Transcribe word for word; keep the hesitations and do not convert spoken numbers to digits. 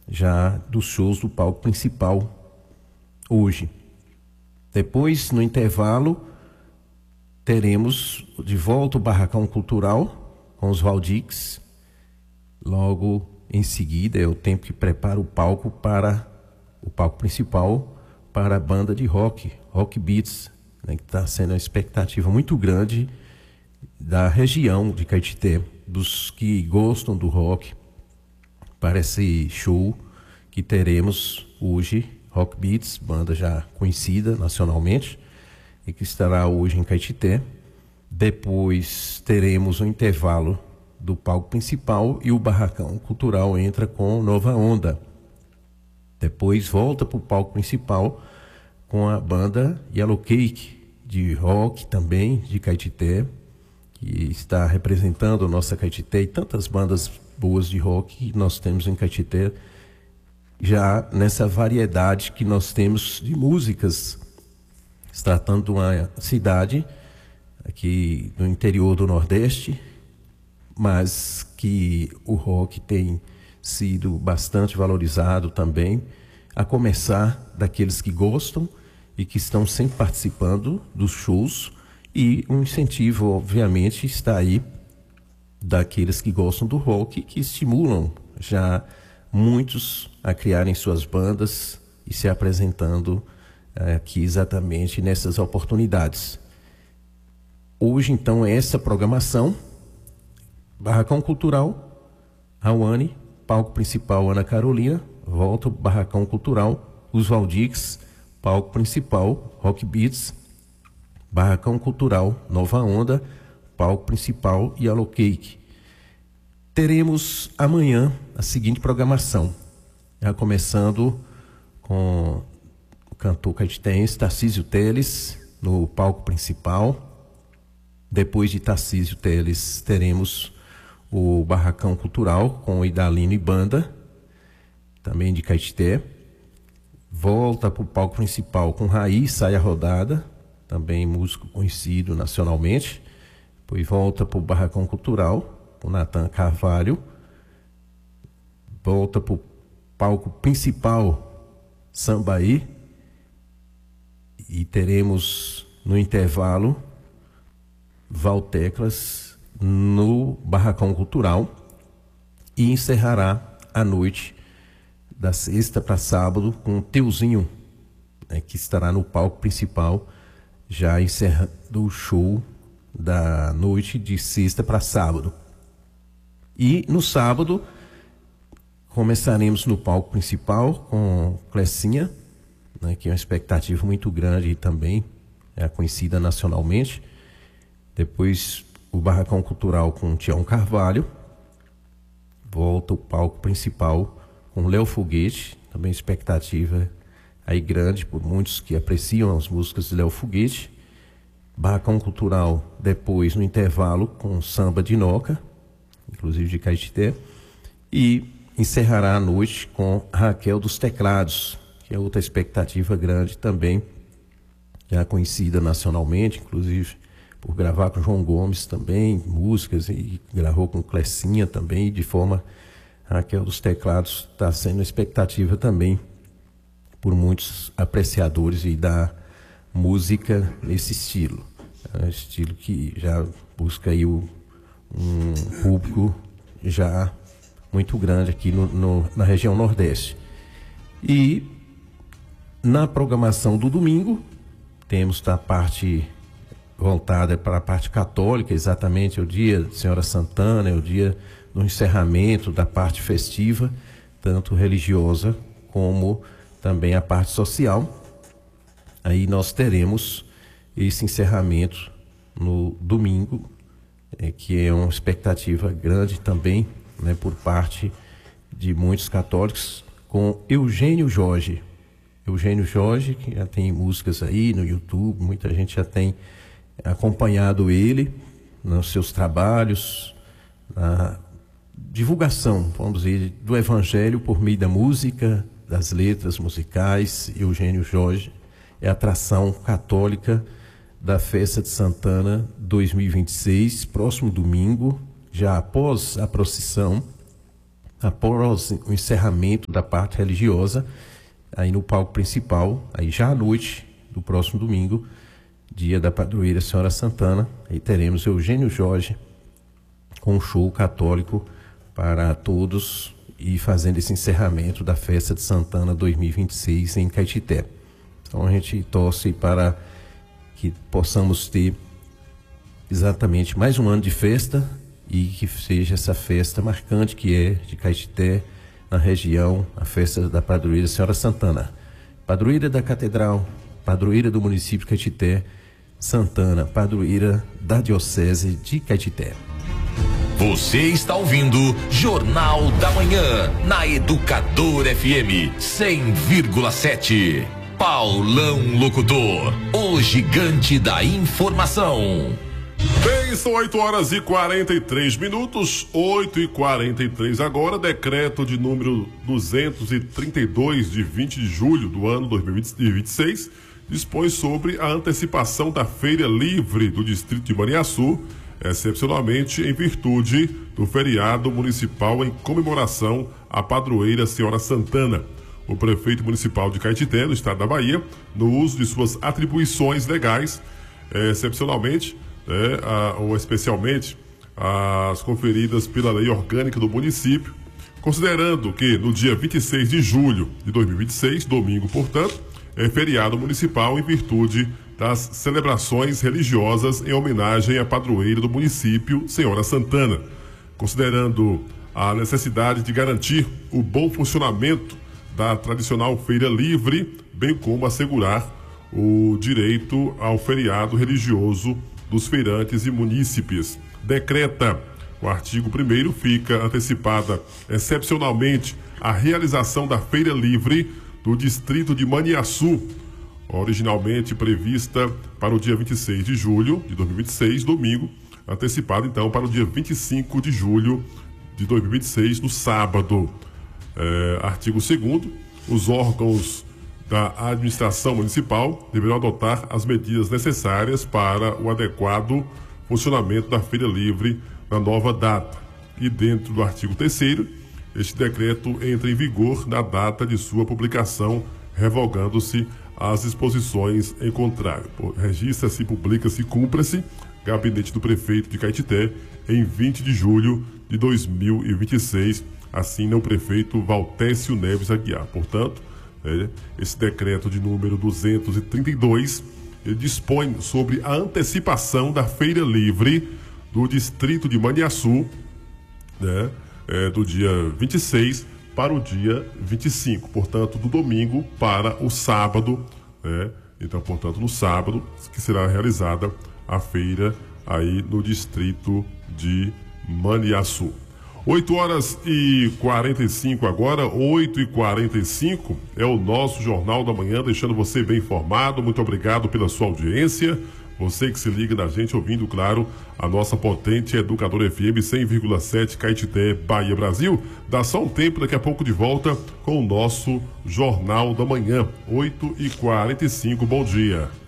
já dos shows do palco principal hoje. Depois, no intervalo, teremos de volta o Barracão Cultural com os Valdix. Logo em seguida é o tempo que prepara o palco para o palco principal para a banda de rock, Rock Beats, né, que está sendo uma expectativa muito grande da região de Caetité, dos que gostam do rock, para esse show que teremos hoje, Rock Beats, banda já conhecida nacionalmente, e que estará hoje em Caetité. Depois teremos um intervalo do palco principal e o Barracão Cultural entra com Nova Onda. Depois volta para o palco principal com a banda Yellow Cake, de rock também, de Caetité, que está representando a nossa Caetité e tantas bandas boas de rock que nós temos em Caetité, já nessa variedade que nós temos de músicas, se tratando de uma cidade aqui no interior do Nordeste, mas que o rock tem sido bastante valorizado também, a começar daqueles que gostam e que estão sempre participando dos shows, e um incentivo, obviamente, está aí daqueles que gostam do rock, que estimulam já muitos a criarem suas bandas e se apresentando aqui exatamente nessas oportunidades. Hoje, então, é essa programação: Barracão Cultural, Rawane, palco principal Ana Carolina, volta o Barracão Cultural, os Valdix, palco principal Rock Beats, Barracão Cultural Nova Onda, palco principal Yellow Cake. Teremos amanhã a seguinte programação, já começando com o cantor caetitense Tarcísio Teles no palco principal. Depois de Tarcísio Teles teremos o Barracão Cultural com Idalino e banda, também de Caetité. Volta para o palco principal com Raí, Saia Rodada, também músico conhecido nacionalmente. Depois volta para o Barracão Cultural com Natan Carvalho. Volta para o palco principal Sambaí. E teremos no intervalo Valteclas no Barracão Cultural, e encerrará a noite da sexta para sábado com Teuzinho, né, que estará no palco principal, já encerrando o show da noite de sexta para sábado. E no sábado começaremos no palco principal com Clecinha, né, que é uma expectativa muito grande e também é conhecida nacionalmente. Depois o Barracão Cultural com Tião Carvalho. Volta o palco principal com Léo Foguete, também expectativa aí grande por muitos que apreciam as músicas de Léo Foguete. Barracão Cultural depois no intervalo com Samba de Noca, inclusive de Caetité. E encerrará a noite com Raquel dos Teclados, que é outra expectativa grande também, já conhecida nacionalmente, inclusive por gravar com João Gomes também, músicas, e gravou com Clecinha também, de forma Raquel dos Teclados está sendo expectativa também por muitos apreciadores e da música nesse estilo. É um estilo que já busca aí o, um público já muito grande aqui no, no, na região Nordeste. E na programação do domingo, temos da parte voltada para a parte católica, exatamente, é o dia de Senhora Santana, é o dia do encerramento da parte festiva, tanto religiosa como também a parte social. Aí nós teremos esse encerramento no domingo, é, que é uma expectativa grande também, né, por parte de muitos católicos, com Eugênio Jorge. Eugênio Jorge, que já tem músicas aí no YouTube, muita gente já tem acompanhado ele nos seus trabalhos, na divulgação, vamos dizer, do Evangelho por meio da música, das letras musicais. Eugênio Jorge é a atração católica da Festa de Santana dois mil e vinte e seis, próximo domingo, já após a procissão após o encerramento da parte religiosa, aí no palco principal, aí já à noite do próximo domingo, dia da padroeira Senhora Santana, aí teremos Eugênio Jorge com um show católico para todos e fazendo esse encerramento da festa de Santana dois mil e vinte e seis em Caetité. Então a gente torce para que possamos ter exatamente mais um ano de festa e que seja essa festa marcante que é de Caetité, na região, a festa da padroeira Senhora Santana. Padroeira da Catedral, padroeira do município de Caetité, Santana, padroeira da Diocese de Caetité. Você está ouvindo Jornal da Manhã, na Educador F M cem vírgula sete. Paulão Locutor, o gigante da informação. Bem, são oito horas e quarenta e três minutos, oito e quarenta e três agora. Decreto de número duzentos e trinta e dois, de vinte de julho do ano dois mil e vinte e seis, dispõe sobre a antecipação da Feira Livre do Distrito de Maniaçu, excepcionalmente em virtude do feriado municipal em comemoração à padroeira Senhora Santana. O prefeito municipal de Caetité, no estado da Bahia, no uso de suas atribuições legais, excepcionalmente, É, a, ou especialmente as conferidas pela lei orgânica do município, considerando que no dia vinte e seis de julho de dois mil e vinte e seis, domingo, portanto, é feriado municipal em virtude das celebrações religiosas em homenagem à padroeira do município, Senhora Santana, considerando a necessidade de garantir o bom funcionamento da tradicional feira livre, bem como assegurar o direito ao feriado religioso dos feirantes e munícipes. Decreta, o artigo primeiro, fica antecipada excepcionalmente a realização da Feira Livre do Distrito de Maniaçu, originalmente prevista para o dia vinte e seis de julho de dois mil e vinte e seis, domingo, antecipada então para o dia vinte e cinco de julho de dois mil e vinte e seis, no sábado. É, artigo segundo, os órgãos da administração municipal deverão adotar as medidas necessárias para o adequado funcionamento da Feira Livre na nova data. E dentro do artigo terceiro, este decreto entra em vigor na data de sua publicação, revogando-se as disposições em contrário. Registra-se, publica-se e cumpra-se gabinete do prefeito de Caetité em vinte de julho de dois mil e vinte e seis, assina o prefeito Valtécio Neves Aguiar. Portanto, esse decreto de número duzentos e trinta e dois, ele dispõe sobre a antecipação da Feira Livre do Distrito de Maniaçu, né, é, do dia vinte e seis para o dia vinte e cinco, portanto, do domingo para o sábado, né, então, portanto, no sábado, que será realizada a feira aí no Distrito de Maniaçu. oito horas e quarenta e cinco agora, oito e quarenta e cinco, é o nosso Jornal da Manhã, deixando você bem informado. Muito obrigado pela sua audiência. Você que se liga na gente, ouvindo, claro, a nossa potente Educador F M cem vírgula sete, Caetité, Bahia, Brasil. Dá só um tempo, daqui a pouco de volta com o nosso Jornal da Manhã, oito e quarenta e cinco. Bom dia.